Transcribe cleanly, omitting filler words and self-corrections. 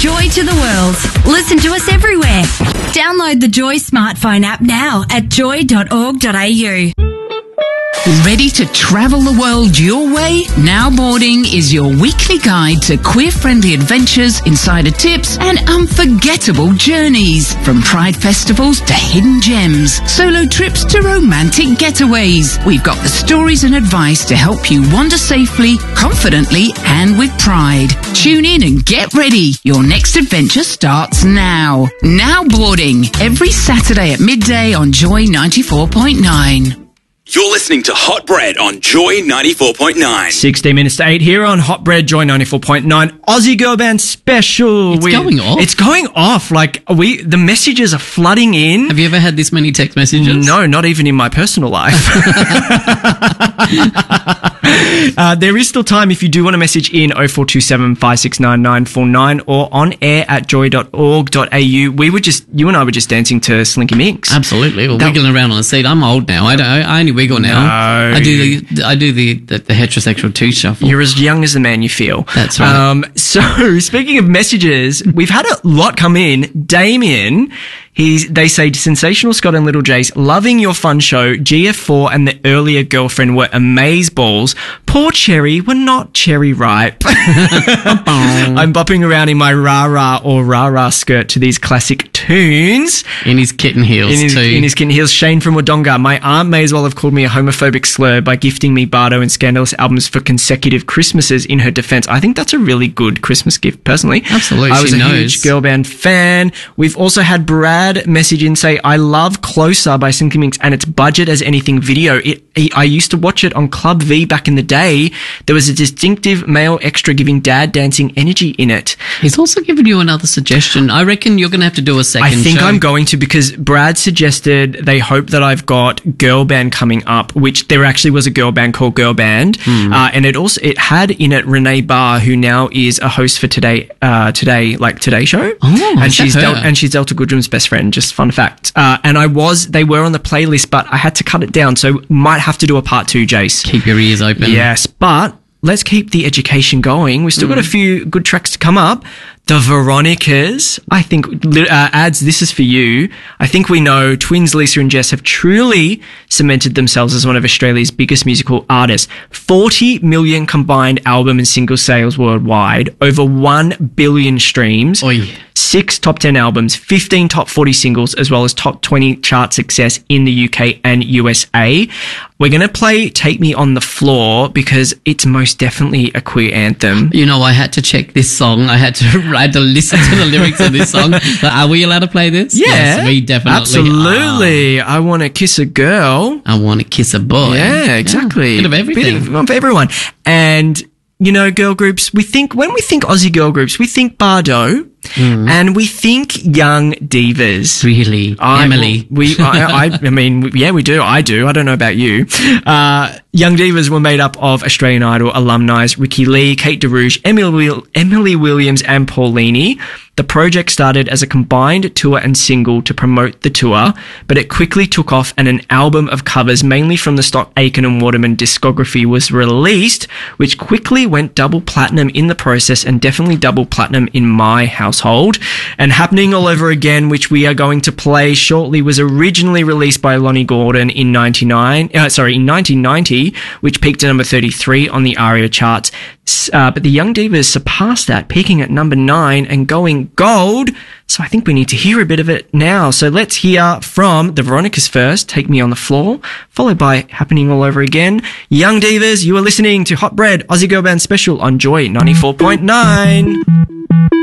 joy to the world. Listen to us everywhere. Download the Joy smartphone app now at joy.org.au. Ready to travel the world your way? Now Boarding is your weekly guide to queer-friendly adventures, insider tips, and unforgettable journeys. From pride festivals to hidden gems, solo trips to romantic getaways. We've got the stories and advice to help you wander safely, confidently, and with pride. Tune in and get ready. Your next adventure starts now. Now Boarding, every Saturday at midday on Joy 94.9. You're listening to Hot Bread on Joy 94.9. 16 minutes to 8 here on Hot Bread, Joy 94.9. Aussie Girl Band special. It's going off. It's going off. Like, the messages are flooding in. Have you ever had this many text messages? No, not even in my personal life. There is still time if you do want to message in 0427 569 949 or on air at joy.org.au. You and I were just dancing to Slinky Minx. Absolutely. Well, wiggling around on the seat. I'm old now. I only wiggle now. No. I do the heterosexual two shuffle. You're as young as the man you feel. That's right. So speaking of messages, we've had a lot come in. Damien, they say, sensational Scott and Little Jace, loving your fun show. GF4 and the earlier girlfriend were amazeballs. Poor Cherry were not cherry ripe. I'm bopping around in my rah-rah or rah-rah skirt to these classic tunes. In his kitten heels, In his kitten heels. Shane from Wodonga. My aunt may as well have called me a homophobic slur by gifting me Bardo and Scandalous albums for consecutive Christmases in her defense. I think that's a really good Christmas gift, personally. Absolutely. I was a huge girl band fan. We've also had Brad message in say, I love Closer by Slinky Minx and its budget as anything video. I used to watch it on Club V back in the day. There was a distinctive male extra giving dad dancing energy in it. He's also given you another suggestion. I reckon you're going to have to do a second show. I think I'm going to, because Brad suggested they hope that I've got girl band coming up, which there actually was a girl band called Girl Band. And it had in it Renee Barr, who now is a host for Today Show. Oh, and she's Delta Goodrum's best friend. Just fun fact. And they were on the playlist, but I had to cut it down. So might have to do a part 2, Jace. Keep your ears open. Yes, but let's keep the education going. We've still got a few good tracks to come up. The Veronicas, I think, Ads, this is for you. I think we know twins Lisa and Jess have truly cemented themselves as one of Australia's biggest musical artists. 40 million combined album and single sales worldwide, over 1 billion streams. Oy. 6 top 10 albums, 15 top 40 singles, as well as top 20 chart success in the UK and USA. We're going to play Take Me on the Floor because it's most definitely a queer anthem. You know, I had to check this song. I had to listen to the lyrics of this song. So are we allowed to play this? Yeah. Yes, we definitely absolutely. I want to kiss a girl. I want to kiss a boy. Yeah, exactly. Bit of everything. Bit of everyone. And, you know, girl groups, when we think Aussie girl groups, we think Bardo. And we think young divas. Really? Emily. I mean, yeah, we do. I do. I don't know about you. Young divas were made up of Australian Idol alumni Ricky Lee, Kate DeRouge, Emily Williams and Paulini. The project started as a combined tour and single to promote the tour, but it quickly took off and an album of covers, mainly from the stock Aiken and Waterman discography, was released, which quickly went double platinum in the process and definitely double platinum in my household. And Happening All Over Again, which we are going to play shortly, was originally released by Lonnie Gordon in 1990, which peaked at number 33 on the ARIA charts. But the Young Divas surpassed that, peaking at number 9 and going gold. So I think we need to hear a bit of it now. So let's hear from the Veronicas first, Take Me on the Floor, followed by Happening All Over Again. Young Divas, you are listening to Hot Bread, Aussie Girl Band Special on Joy 94.9.